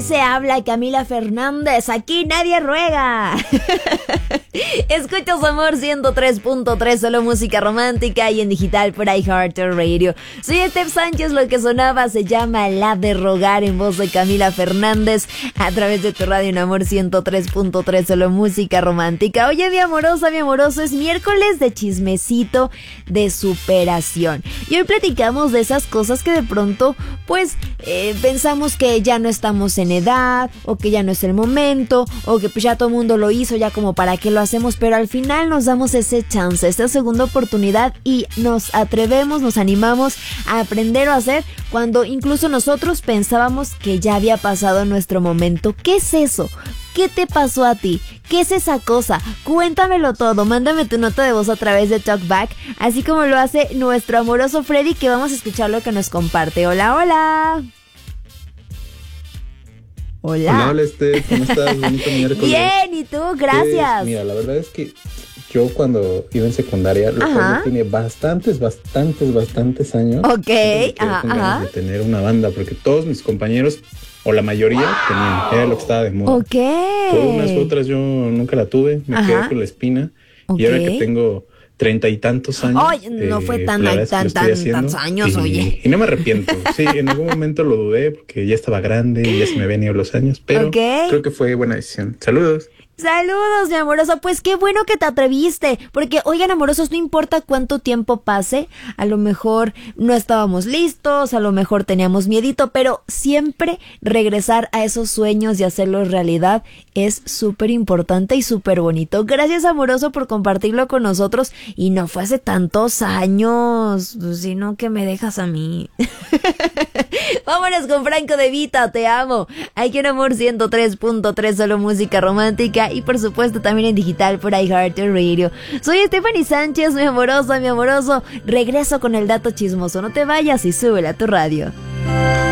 se habla Camila Fernández, aquí nadie ruega. Escuchas Amor 103.3, solo música romántica y en digital por iHeartRadio. Soy Steph Sánchez, lo que sonaba se llama La de Rogar en voz de Camila Fernández a través de tu radio en Amor 103.3, solo música romántica. Oye, mi amorosa, mi amoroso, es miércoles de chismecito de superación. Y hoy platicamos de esas cosas que de pronto, pues, pensamos que ya no estamos en edad, o que ya no es el momento, o que pues ya todo el mundo lo hizo, ya como para qué lo hacemos, pero al final nos damos ese chance, esta segunda oportunidad y nos atrevemos, nos animamos a aprender o hacer cuando incluso nosotros pensábamos que ya había pasado nuestro momento. ¿Qué es eso? ¿Qué te pasó a ti? ¿Qué es esa cosa? Cuéntamelo todo, mándame tu nota de voz a través de TalkBack, así como lo hace nuestro amoroso Freddy, que vamos a escuchar lo que nos comparte. Hola, hola. Hola. Hola, ¿cómo estás? Bonito miércoles. Bien, ¿y tú? Gracias. Pues, mira, la verdad es que yo cuando iba en secundaria, lo cual yo tenía bastantes años. Ok, de tener una banda, porque todos mis compañeros, o la mayoría, tenían, era lo que estaba de moda. Ok. Por unas u otras yo nunca la tuve, me quedé con la espina. Okay. Y ahora que tengo 30 y tantos años. Ay, no fue tantos años, oye. Y no me arrepiento. Sí, en algún momento lo dudé porque ya estaba grande y ya se me habían ido los años, pero creo que fue buena decisión. Saludos. Saludos, mi amoroso. Pues qué bueno que te atreviste, porque oigan, amorosos, no importa cuánto tiempo pase, a lo mejor no estábamos listos, a lo mejor teníamos miedito, pero siempre regresar a esos sueños y hacerlos realidad es súper importante y súper bonito. Gracias, amoroso, por compartirlo con nosotros, y no fue hace tantos años, sino que me dejas a mí. Vámonos con Franco De Vita, te amo. Aquí en Amor 103.3, solo música romántica y por supuesto también en digital por iHeartRadio. Soy Stephanie Sánchez, mi amoroso. Regreso con el dato chismoso. No te vayas y súbele a tu radio.